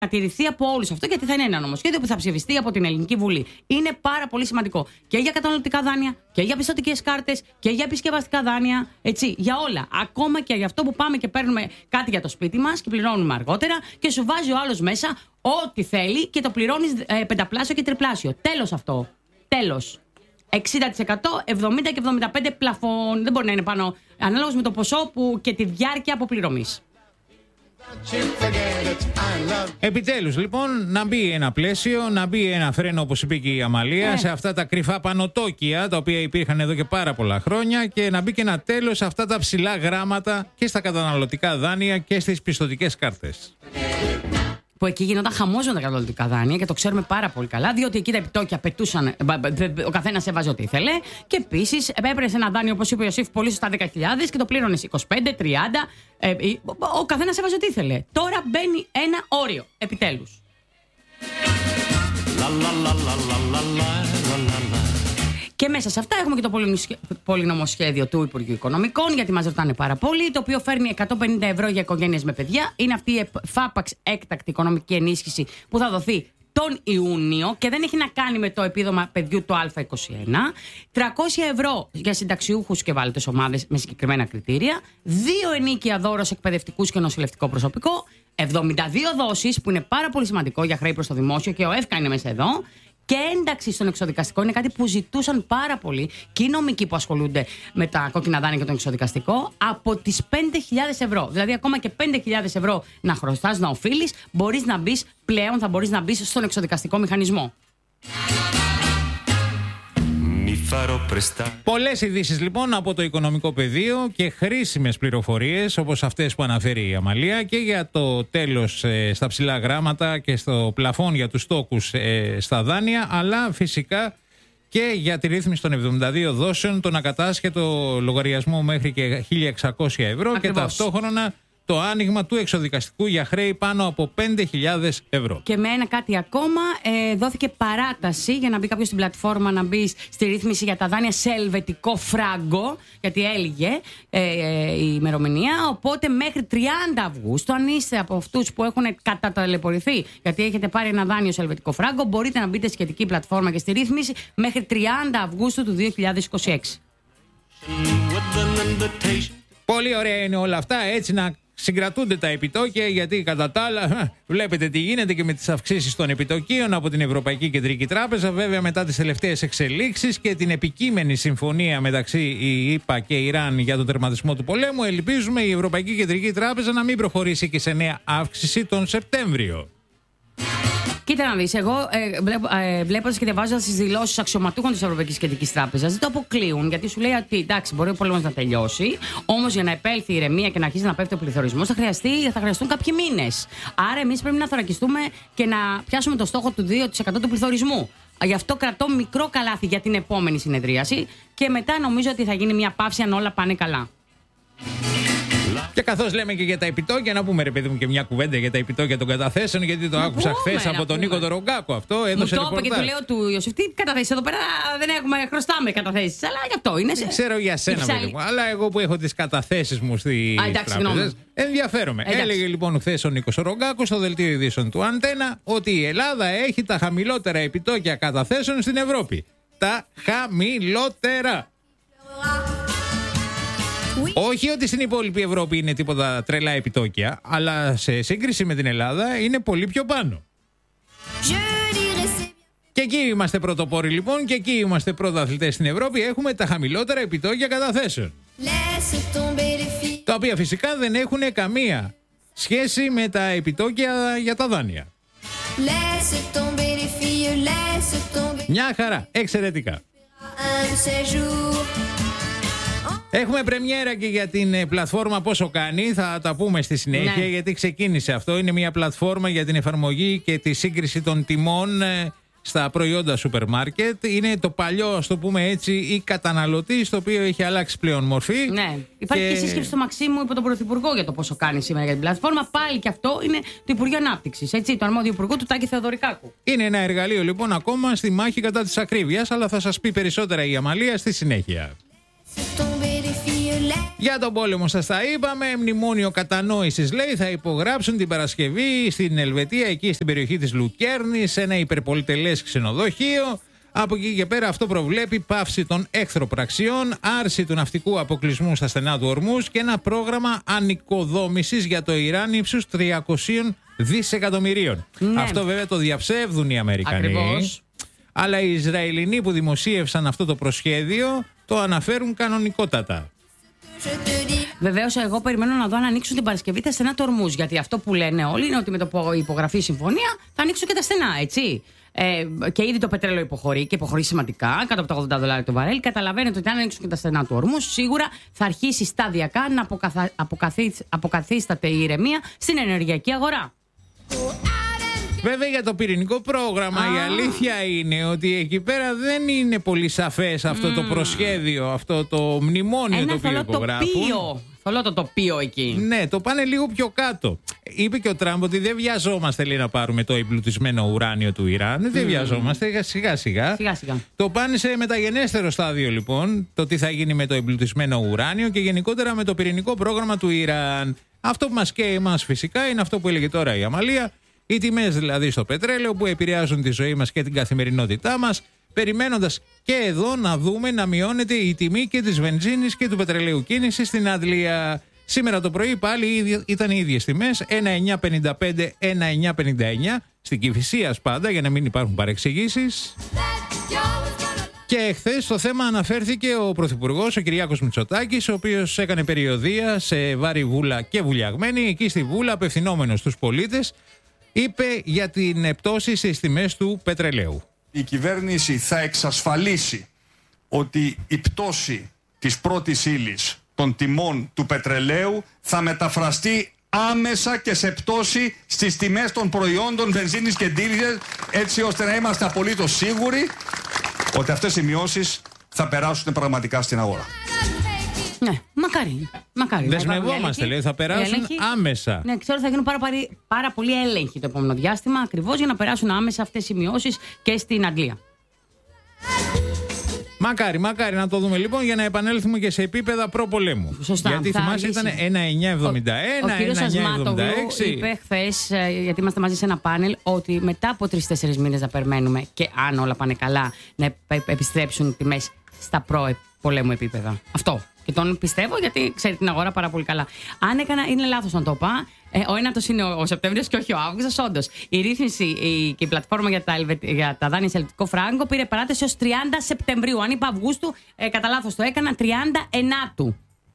να τηρηθεί από όλους αυτό, γιατί θα είναι ένα νομοσχέδιο που θα ψηφιστεί από την Ελληνική Βουλή. Είναι πάρα πολύ σημαντικό και για καταναλωτικά δάνεια και για πιστωτικές κάρτες και για επισκευαστικά δάνεια. Έτσι, για όλα. Ακόμα και για αυτό που πάμε και παίρνουμε κάτι για το σπίτι μας και πληρώνουμε αργότερα και σου βάζει ο άλλος μέσα ό,τι θέλει και το πληρώνεις πενταπλάσιο και τριπλάσιο. Τέλος αυτό. Τέλος. 60%, 70% και 75% πλαφόν. Δεν μπορεί να είναι πάνω, ανάλογα με το ποσό και τη διάρκεια αποπληρωμής. Επιτέλους λοιπόν να μπει ένα πλαίσιο, να μπει ένα φρένο, όπως είπε και η Αμαλία, σε αυτά τα κρυφά πανωτόκια τα οποία υπήρχαν εδώ και πάρα πολλά χρόνια, και να μπει και ένα τέλος σε αυτά τα ψηλά γράμματα και στα καταναλωτικά δάνεια και στις πιστωτικές κάρτες. Που εκεί γινόταν χαμός με τα καταναλωτικά δάνεια και το ξέρουμε πάρα πολύ καλά, διότι εκεί τα επιτόκια πετούσαν, ο καθένας έβαζε ό,τι ήθελε. Και επίσης έπαιρνες ένα δάνειο, όπως είπε ο Ιωσήφ, πολύ σωστά 10.000 και το πλήρωνες 25, 30. Ο καθένας έβαζε ό,τι ήθελε. Τώρα μπαίνει ένα όριο, επιτέλους. Και μέσα σε αυτά έχουμε και το πολυνομοσχέδιο του Υπουργείου Οικονομικών, γιατί μας ρωτάνε πάρα πολύ, το οποίο φέρνει 150 ευρώ για οικογένειες με παιδιά. Είναι αυτή η φάπαξ έκτακτη οικονομική ενίσχυση που θα δοθεί τον Ιούνιο και δεν έχει να κάνει με το επίδομα παιδιού το Α21. 300 ευρώ για συνταξιούχους και ευάλωτες ομάδες με συγκεκριμένα κριτήρια. 2 ενίκια δώρο σε εκπαιδευτικούς και νοσηλευτικό προσωπικό. 72 δόσεις, που είναι πάρα πολύ σημαντικό για χρέη προς το δημόσιο, και ο ΕΦΚΑ είναι μέσα εδώ. Και ένταξη στον εξοδικαστικό είναι κάτι που ζητούσαν πάρα πολύ και οι νομικοί που ασχολούνται με τα κόκκινα δάνεια και τον εξοδικαστικό, από τις 5.000 ευρώ. Δηλαδή, ακόμα και 5.000 ευρώ να χρωστάς, να οφείλεις, μπορείς να μπεις πλέον, θα μπορείς να μπεις στον εξοδικαστικό μηχανισμό. Πολλές ειδήσεις λοιπόν από το οικονομικό πεδίο και χρήσιμες πληροφορίες όπως αυτές που αναφέρει η Αμαλία, και για το τέλος στα ψηλά γράμματα και στο πλαφόν για τους τόκους στα δάνεια, αλλά φυσικά και για τη ρύθμιση των 72 δόσεων, τον ακατάσχετο λογαριασμό μέχρι και 1.600 ευρώ. Ακριβώς. Και ταυτόχρονα το άνοιγμα του εξοδικαστικού για χρέη πάνω από 5.000 ευρώ. Και με ένα κάτι ακόμα, δόθηκε παράταση για να μπει κάποιος στην πλατφόρμα, να μπει στη ρύθμιση για τα δάνεια σε ελβετικό φράγκο, γιατί έλυγε η ημερομηνία. Οπότε μέχρι 30 Αυγούστου, αν είστε από αυτούς που έχουν καταταλαιπωρηθεί, γιατί έχετε πάρει ένα δάνειο σε ελβετικό φράγκο, μπορείτε να μπείτε στη σχετική πλατφόρμα και στη ρύθμιση μέχρι 30 Αυγούστου του 2026. Πολύ ωραία είναι όλα αυτά, έτσι να συγκρατούνται τα επιτόκια, γιατί κατά τα άλλα βλέπετε τι γίνεται και με τις αυξήσεις των επιτοκίων από την Ευρωπαϊκή Κεντρική Τράπεζα. Βέβαια, μετά τις τελευταίες εξελίξεις και την επικείμενη συμφωνία μεταξύ ΗΠΑ και Ιράν για τον τερματισμό του πολέμου, ελπίζουμε η Ευρωπαϊκή Κεντρική Τράπεζα να μην προχωρήσει και σε νέα αύξηση τον Σεπτέμβριο. Κοίτα να δεις, εγώ βλέποντας και διαβάζοντας τις δηλώσεις αξιωματούχων της Ευρωπαϊκής Κεντρικής Τράπεζας, δεν το αποκλείουν, γιατί σου λέει ότι εντάξει, μπορεί ο πόλεμος να τελειώσει, όμως για να επέλθει η ηρεμία και να αρχίσει να πέφτει ο πληθωρισμός θα χρειαστούν κάποιοι μήνες. Άρα εμείς πρέπει να θωρακιστούμε και να πιάσουμε το στόχο του 2% του πληθωρισμού. Γι' αυτό κρατώ μικρό καλάθι για την επόμενη συνεδρίαση και μετά νομίζω ότι θα γίνει μια παύση αν όλα πάνε καλά. Και καθώς λέμε και για τα επιτόκια, να πούμε ρε παιδί μου και μια κουβέντα για τα επιτόκια των καταθέσεων, γιατί το άκουσα χθες από τον Νίκο Ρογκάκο αυτό. Έδωσε μου το είπα και του λέω του Ιωσήφ, τι καταθέσεις εδώ πέρα, δεν έχουμε, χρωστάμε καταθέσεις. Αλλά γι' αυτό είναι. Δεν ξέρω για σένα, παιδί μου, αλλά εγώ που έχω τις καταθέσεις μου στις τράπεζες, ενδιαφέρομαι. Έλεγε λοιπόν χθες ο Νίκος Ρογκάκος στο δελτίο ειδήσεων του Αντένα ότι η Ελλάδα έχει τα χαμηλότερα επιτόκια καταθέσεων στην Ευρώπη. Τα χαμηλότερα. Όχι ότι στην υπόλοιπη Ευρώπη είναι τίποτα τρελά επιτόκια, αλλά σε σύγκριση με την Ελλάδα είναι πολύ πιο πάνω. Και εκεί είμαστε πρωτοπόροι λοιπόν, και εκεί είμαστε πρωταθλητές στην Ευρώπη. Έχουμε τα χαμηλότερα επιτόκια καταθέσεων, τα οποία φυσικά δεν έχουν καμία σχέση με τα επιτόκια για τα δάνεια. Μια χαρά, εξαιρετικά. Έχουμε πρεμιέρα και για την πλατφόρμα Πόσο Κάνει, θα τα πούμε στη συνέχεια, γιατί ξεκίνησε αυτό. Είναι μια πλατφόρμα για την εφαρμογή και τη σύγκριση των τιμών στα προϊόντα σούπερ μάρκετ. Είναι το παλιό, ας το πούμε έτσι, ή καταναλωτή, το οποίο έχει αλλάξει πλέον μορφή. Ναι. Υπάρχει και σύσκεψη στο Μαξίμου υπό τον Πρωθυπουργό για το Πόσο Κάνει σήμερα για την πλατφόρμα. Πάλι και αυτό είναι το Υπουργείο Ανάπτυξης, έτσι, το αρμόδιο υπουργό του Τάκη Θεοδωρικάκου. Είναι ένα εργαλείο λοιπόν ακόμα στη μάχη κατά της ακρίβειας, αλλά θα σας πει περισσότερα η Αμαλία στη συνέχεια. Για τον πόλεμο σας τα είπαμε. Μνημόνιο κατανόησης, λέει, θα υπογράψουν την Παρασκευή στην Ελβετία, εκεί στην περιοχή της Λουκέρνης, σε ένα υπερπολιτελές ξενοδοχείο. Από εκεί και πέρα αυτό προβλέπει πάυση των εχθροπραξιών, άρση του ναυτικού αποκλεισμού στα στενά του Ορμούζ και ένα πρόγραμμα ανοικοδόμησης για το Ιράν ύψους 300 δισεκατομμυρίων. Ναι. Αυτό βέβαια το διαψεύδουν οι Αμερικανοί. Ακριβώς. Αλλά οι Ισραηλινοί που δημοσίευσαν αυτό το προσχέδιο το αναφέρουν κανονικότατα. Βεβαίως, εγώ περιμένω να δω αν ανοίξουν την Παρασκευή τα στενά του Ορμούζ. Γιατί αυτό που λένε όλοι είναι ότι με το που υπογραφεί η συμφωνία θα ανοίξουν και τα στενά, έτσι. Και ήδη το πετρέλαιο υποχωρεί και υποχωρεί σημαντικά, κάτω από τα $80 το βαρέλ. Καταλαβαίνετε ότι αν ανοίξουν και τα στενά του Ορμούζ, σίγουρα θα αρχίσει σταδιακά να αποκαθίσταται η ηρεμία στην ενεργειακή αγορά. Βέβαια για το πυρηνικό πρόγραμμα η αλήθεια είναι ότι εκεί πέρα δεν είναι πολύ σαφές αυτό το προσχέδιο, αυτό το μνημόνιο το οποίο υπογράφουν. Θολό το τοπίο εκεί. Ναι, το πάνε λίγο πιο κάτω. Είπε και ο Τραμπ ότι δεν βιαζόμαστε, λέει, να πάρουμε το εμπλουτισμένο ουράνιο του Ιράν. Δεν βιαζόμαστε, σιγά-σιγά. Το πάνε σε μεταγενέστερο στάδιο, λοιπόν, το τι θα γίνει με το εμπλουτισμένο ουράνιο και γενικότερα με το πυρηνικό πρόγραμμα του Ιράν. Αυτό που μας καίει εμάς φυσικά είναι αυτό που έλεγε τώρα η Αμαλία. Οι τιμές δηλαδή στο πετρέλαιο που επηρεάζουν τη ζωή μας και την καθημερινότητά μας, περιμένοντας και εδώ να δούμε να μειώνεται η τιμή και της βενζίνης και του πετρελαίου κίνησης στην Αντλία. Σήμερα το πρωί πάλι ήταν οι ίδιες τιμές, 1,955, 1,959, στην Κηφισίας πάντα, για να μην υπάρχουν παρεξηγήσεις. Και χθες στο θέμα αναφέρθηκε ο Πρωθυπουργός, ο Κυριάκος Μητσοτάκης, ο οποίος έκανε περιοδεία σε Βάρη Βούλα και Βουλιαγμένη. Εκεί στη Βούλα, απευθυνόμενος στους πολίτες, είπε για την πτώση στις τιμές του πετρελαίου. Η κυβέρνηση θα εξασφαλίσει ότι η πτώση της πρώτης ύλης των τιμών του πετρελαίου θα μεταφραστεί άμεσα και σε πτώση στις τιμές των προϊόντων βενζίνης και ντίζελ, έτσι ώστε να είμαστε απολύτως σίγουροι ότι αυτές οι μειώσεις θα περάσουν πραγματικά στην αγορά. Ναι, μακάρι. Δεσμευόμαστε, λέει, θα περάσουν άμεσα. Ναι, ξέρω, θα γίνουν πάρα πολύ έλεγχοι το επόμενο διάστημα, ακριβώς για να περάσουν άμεσα αυτές οι μειώσεις και στην Αγγλία. Μακάρι να το δούμε λοιπόν, για να επανέλθουμε και σε επίπεδα προπολέμου. Σωστά. Γιατί θυμάσαι ήταν 1,971, 1,976. Ο κύριος Ασμάτογλου είπε χθες, γιατί είμαστε μαζί σε ένα πάνελ, ότι μετά από 3-4 μήνες να περιμένουμε και αν όλα πάνε καλά να επιστρέψουν οι τιμές στα προ-πολέμου επίπεδα. Αυτό. Και τον πιστεύω γιατί ξέρει την αγορά πάρα πολύ καλά. Αν έκανα, είναι λάθος να το είπα. Ο ένατος είναι ο Σεπτέμβριος και όχι ο Αύγουστος. Όντως, η ρύθμιση και η πλατφόρμα για τα δάνεια σε ελβετικό φράγκο πήρε παράταση ως 30 Σεπτεμβρίου. Αν είπα Αυγούστου, κατά λάθος το έκανα, 39.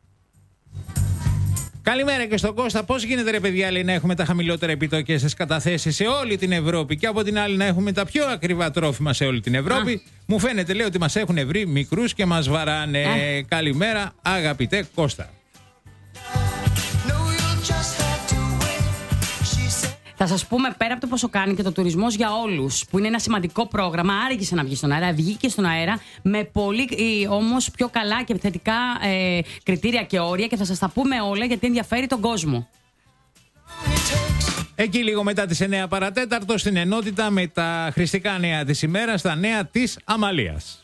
Καλημέρα και στον Κώστα. Πώς γίνεται, ρε παιδιά, λέει, να έχουμε τα χαμηλότερα επιτόκια στις καταθέσεις σε όλη την Ευρώπη και από την άλλη να έχουμε τα πιο ακριβά τρόφιμα σε όλη την Ευρώπη? Μου φαίνεται, λέει, ότι μας έχουν βρει μικρούς και μας βαράνε. Καλημέρα, αγαπητέ Κώστα. Θα σας πούμε, πέρα από το πόσο κάνει και το τουρισμός για όλους, που είναι ένα σημαντικό πρόγραμμα, άργησε να βγει στον αέρα, βγήκε στον αέρα με πολύ όμως πιο καλά και θετικά κριτήρια και όρια, και θα σας τα πούμε όλα γιατί ενδιαφέρει τον κόσμο. Εκεί λίγο μετά τις 9 παρατέταρτο στην ενότητα με τα χρηστικά νέα της ημέρας, τα νέα της Αμαλίας.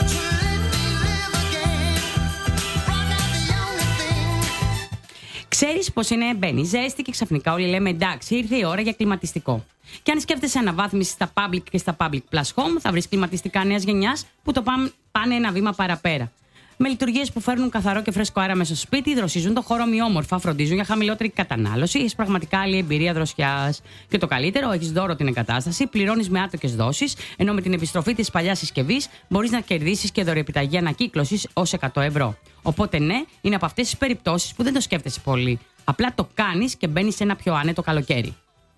Ξέρεις πως είναι, μπαίνει ζέστη και ξαφνικά όλοι λέμε εντάξει, ήρθε η ώρα για κλιματιστικό. Και αν σκέφτεσαι αναβάθμιση στα public και στα public plus home, θα βρεις κλιματιστικά νέας γενιάς που το πάνε ένα βήμα παραπέρα. Με λειτουργίες που φέρνουν καθαρό και φρέσκο αέρα μέσα στο σπίτι, δροσίζουν το χώρο ομοιόμορφα, φροντίζουν για χαμηλότερη κατανάλωση, έχεις πραγματικά άλλη εμπειρία δροσιάς. Και το καλύτερο, έχεις δώρο την εγκατάσταση, πληρώνεις με άτοκες δόσεις, ενώ με την επιστροφή της παλιάς συσκευής μπορείς να κερδίσεις και δωρεοεπιταγή ανακύκλωσης ως 100 ευρώ. Οπότε ναι, είναι από αυτές τις περιπτώσεις που δεν το σκέφτεσαι πολύ. Απλά το κάνεις και μπαίνεις σε ένα πιο άνετο καλοκαίρι.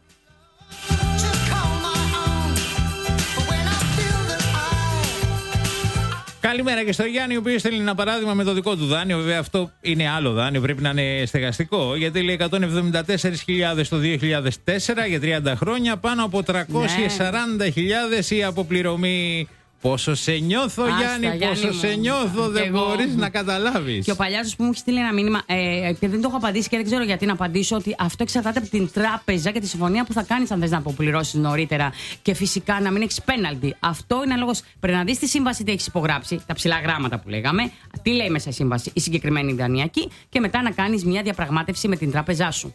Καλημέρα και στο Γιάννη, ο οποίος θέλει ένα παράδειγμα με το δικό του δάνειο. Βέβαια, αυτό είναι άλλο δάνειο, πρέπει να είναι στεγαστικό. Γιατί λέει 174.000 το 2004 για 30 χρόνια, πάνω από 340.000 η αποπληρωμή. Πόσο σε νιώθω, Γιάννη, πόσο σε νιώθω, δεν μπορείς να καταλάβεις. Και ο παλιάς που μου έχει στείλει ένα μήνυμα, και δεν το έχω απαντήσει και δεν ξέρω γιατί να απαντήσω, ότι αυτό εξαρτάται από την τράπεζα και τη συμφωνία που θα κάνεις αν θες να αποπληρώσεις νωρίτερα. Και φυσικά να μην έχεις πέναλτι. Αυτό είναι λόγος. Πρέπει να δεις τη σύμβαση τι έχεις υπογράψει, τα ψηλά γράμματα που λέγαμε, τι λέει μέσα η σύμβαση, η συγκεκριμένη δανειακή, και μετά να κάνεις μια διαπραγμάτευση με την τράπεζά σου.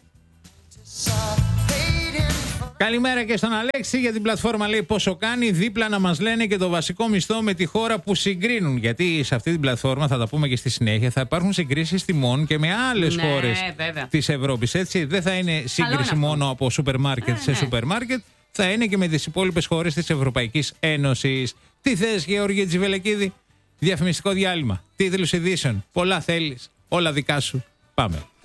Καλημέρα και στον Αλέξη για την πλατφόρμα, λέει πόσο κάνει, δίπλα να μας λένε και το βασικό μισθό με τη χώρα που συγκρίνουν. Γιατί σε αυτή την πλατφόρμα, θα τα πούμε και στη συνέχεια, θα υπάρχουν συγκρίσεις τιμών και με άλλες χώρες της Ευρώπης. Έτσι, δεν θα είναι σύγκριση μόνο από σούπερ μάρκετ σε σούπερ μάρκετ, θα είναι και με τις υπόλοιπες χώρες της Ευρωπαϊκής Ένωσης. Τι θες, Γεώργια Τζιβελεκίδη? Διαφημιστικό διάλειμμα, τίτλους ειδήσεων, πολλά θέλεις, όλα δικά σου. Πάμε.